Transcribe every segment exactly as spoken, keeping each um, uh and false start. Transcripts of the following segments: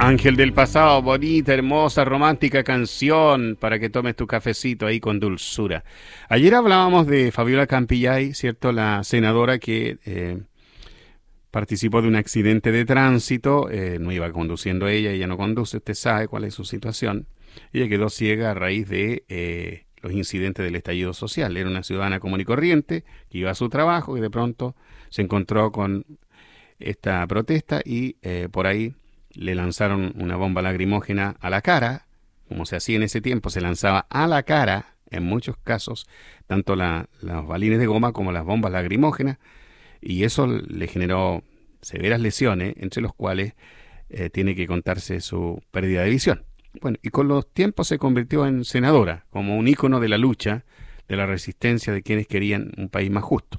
Ángel del pasado, bonita, hermosa, romántica canción para que tomes tu cafecito ahí con dulzura. Ayer hablábamos de Fabiola Campillay, ¿cierto? La senadora que eh, participó de un accidente de tránsito, eh, no iba conduciendo ella, ella no conduce, usted sabe cuál es su situación. Ella quedó ciega a raíz de eh, los incidentes del estallido social. Era una ciudadana común y corriente que iba a su trabajo y de pronto se encontró con esta protesta y eh, por ahí le lanzaron una bomba lacrimógena a la cara, como se hacía en ese tiempo, se lanzaba a la cara, en muchos casos, tanto la, los balines de goma como las bombas lacrimógenas, y eso le generó severas lesiones, entre los cuales eh, tiene que contarse su pérdida de visión. Bueno, y con los tiempos se convirtió en senadora, como un ícono de la lucha, de la resistencia de quienes querían un país más justo.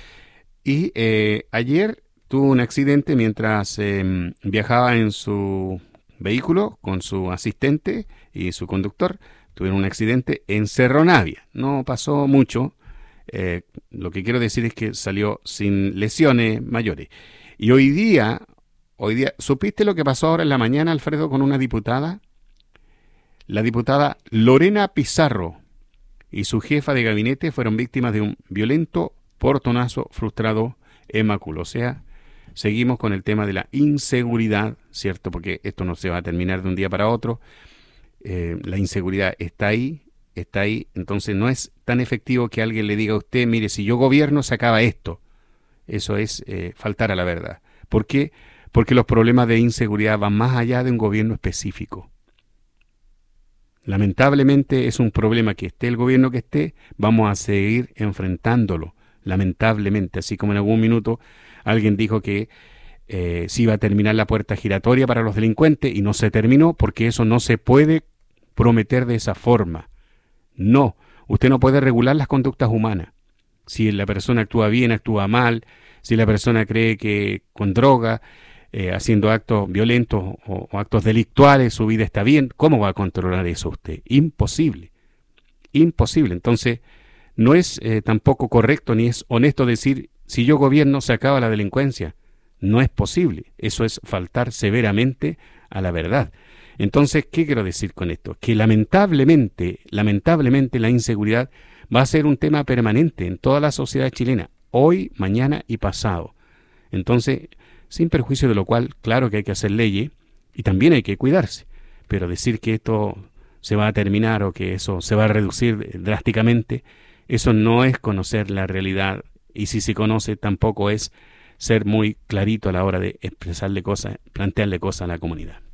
Y eh, ayer tuvo un accidente mientras eh, viajaba en su vehículo con su asistente y su conductor. Tuvieron un accidente en Cerro Navia. No pasó mucho. Eh, lo que quiero decir es que salió sin lesiones mayores. Y hoy día, hoy día, ¿supiste lo que pasó ahora en la mañana, Alfredo, con una diputada? La diputada Lorena Pizarro y su jefa de gabinete fueron víctimas de un violento portonazo frustrado en Macul. O sea, seguimos con el tema de la inseguridad, ¿cierto? Porque esto no se va a terminar de un día para otro. Eh, la inseguridad está ahí, está ahí. Entonces no es tan efectivo que alguien le diga a usted, mire, si yo gobierno se acaba esto. Eso es eh, faltar a la verdad. ¿Por qué? Porque los problemas de inseguridad van más allá de un gobierno específico. Lamentablemente es un problema que esté el gobierno que esté, vamos a seguir enfrentándolo. Lamentablemente, así como en algún minuto alguien dijo que eh, se iba a terminar la puerta giratoria para los delincuentes y no se terminó porque eso no se puede prometer de esa forma. No, usted no puede regular las conductas humanas. Si la persona actúa bien, actúa mal, si la persona cree que con droga, eh, haciendo actos violentos o, o actos delictuales, su vida está bien, ¿cómo va a controlar eso usted? Imposible, imposible. Entonces, no es eh, tampoco correcto ni es honesto decir, si yo gobierno se acaba la delincuencia. No es posible. Eso es faltar severamente a la verdad. Entonces, ¿qué quiero decir con esto? Que lamentablemente, lamentablemente la inseguridad va a ser un tema permanente en toda la sociedad chilena, hoy, mañana y pasado. Entonces, sin perjuicio de lo cual, claro que hay que hacer leyes y también hay que cuidarse. Pero decir que esto se va a terminar o que eso se va a reducir drásticamente, eso no es conocer la realidad, y si se conoce tampoco es ser muy clarito a la hora de expresarle cosas, plantearle cosas a la comunidad.